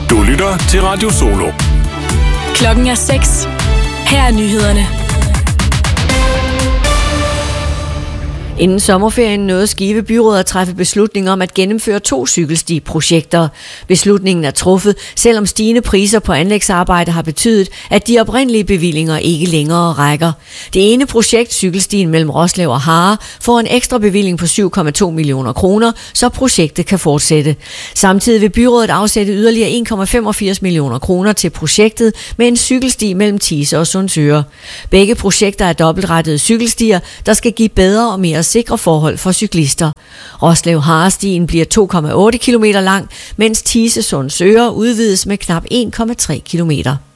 Du lytter til Radio Solo. Klokken er 6. Her er nyhederne. Inden sommerferien nåede Skive Byråd at træffe beslutning om at gennemføre 2 cykelstiprojekter. Beslutningen er truffet, selvom stigende priser på anlægsarbejde har betydet, at de oprindelige bevillinger ikke længere rækker. Det ene projekt, cykelstien mellem Roslev og Harre, får en ekstra bevilling på 7,2 millioner kroner, så projektet kan fortsætte. Samtidig vil byrådet afsætte yderligere 1,85 millioner kroner til projektet med en cykelsti mellem Thise og Sundsøre. Begge projekter er dobbeltrettede cykelstier, der skal give bedre og mere sikre forhold for cyklister. Roslev-Harre-stien bliver 2,8 km lang, mens Thise-Sundsøre udvides med knap 1,3 km.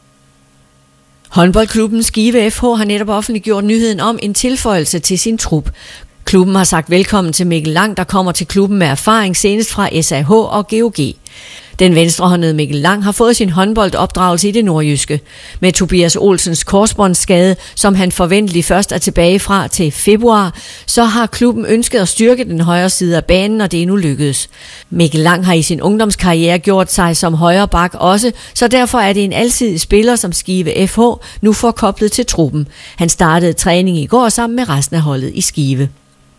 Håndboldklubben Skive FH har netop offentliggjort nyheden om en tilføjelse til sin trup. Klubben har sagt velkommen til Mikkel Lang, der kommer til klubben med erfaring senest fra SAH og GOG. Den venstrehåndede Mikkel Lang har fået sin håndboldopdragelse i det nordjyske. Med Tobias Olsens korsbåndsskade, som han forventeligt først er tilbage fra til februar, så har klubben ønsket at styrke den højre side af banen, og det er nu lykkedes. Mikkel Lang har i sin ungdomskarriere gjort sig som højre bak også, så derfor er det en alsidig spiller, som Skive FH nu får koblet til truppen. Han startede træning i går sammen med resten af holdet i Skive.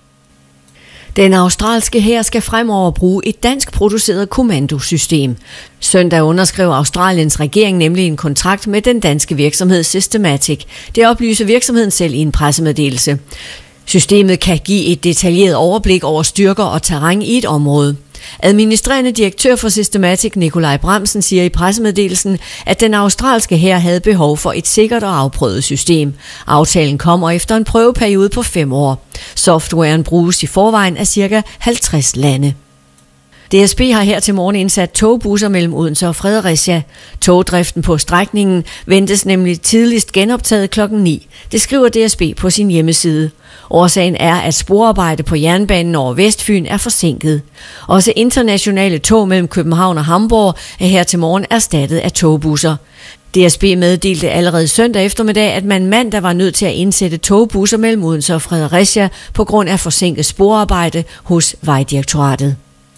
Den australske hær skal fremover bruge et dansk produceret kommandosystem. Søndag underskrev Australiens regering nemlig en kontrakt med den danske virksomhed Systematic. Det oplyser virksomheden selv i en pressemeddelelse. Systemet kan give et detaljeret overblik over styrker og terræn i et område. Administrerende direktør for Systematic, Nikolaj Bramsen, siger i pressemeddelelsen, at den australske hær havde behov for et sikkert og afprøvet system. Aftalen kommer efter en prøveperiode på 5 år. Softwaren bruges i forvejen af ca. 50 lande. DSB har her til morgen indsat togbusser mellem Odense og Fredericia. Togdriften på strækningen ventes nemlig tidligst genoptaget kl. 9. Det skriver DSB på sin hjemmeside. Årsagen er, at sporarbejde på jernbanen over Vestfyn er forsinket. Også internationale tog mellem København og Hamburg er her til morgen erstattet af togbusser. DSB meddelte allerede søndag eftermiddag, at man mandag var nødt til at indsætte togbusser mellem Odense og Fredericia på grund af forsinket sporarbejde hos Vejdirektoratet.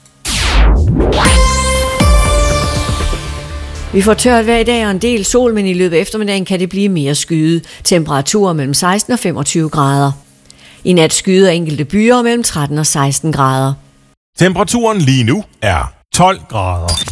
Vi får tørt hver dag og en del sol, men i løbet af eftermiddagen kan det blive mere skyet. Temperaturer mellem 16 og 25 grader. I nat skyder enkelte byer mellem 13 og 16 grader. Temperaturen lige nu er 12 grader.